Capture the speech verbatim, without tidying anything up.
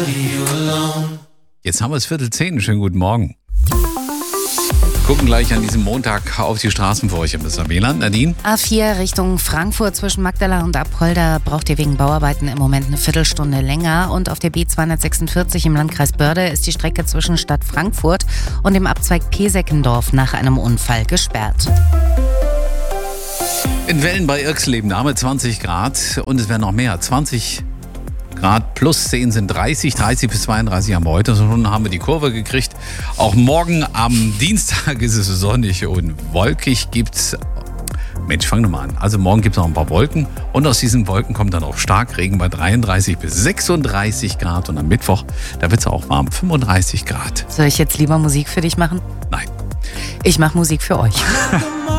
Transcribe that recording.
Jetzt haben wir es Viertel zehn. Schönen guten Morgen. Gucken gleich an diesem Montag auf die Straßen für euch im Mister W L A N. Nadine? A vier Richtung Frankfurt zwischen Magdala und Apolda braucht ihr wegen Bauarbeiten im Moment eine Viertelstunde länger. Und auf der B zweihundertsechsundvierzig im Landkreis Börde ist die Strecke zwischen Stadt Frankfurt und dem Abzweig Peseckendorf nach einem Unfall gesperrt. In Wellen bei Irxleben, da haben wir zwanzig Grad und es werden noch mehr. zwanzig Grad plus zehn sind dreißig, dreißig bis zweiunddreißig haben wir heute. So schon haben wir die Kurve gekriegt. Auch morgen am Dienstag ist es sonnig und wolkig gibt's. Mensch, fang doch mal an. Also morgen gibt es noch ein paar Wolken und aus diesen Wolken kommt dann auch Starkregen bei dreiunddreißig bis sechsunddreißig Grad und am Mittwoch, da wird es auch warm, fünfunddreißig Grad. Soll ich jetzt lieber Musik für dich machen? Nein. Ich mache Musik für euch.